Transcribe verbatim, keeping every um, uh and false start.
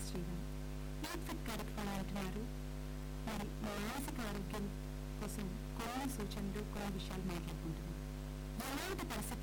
Sriram. Eat fit కార్యక్రమం అంటున్నారు. మరి మానసిక ఆరోగ్యం కోసం కొన్ని సూచనలు, కొన్ని విషయాలు మాట్లాడుకుంటున్నాం. ఎలాంటి పరిస్థితి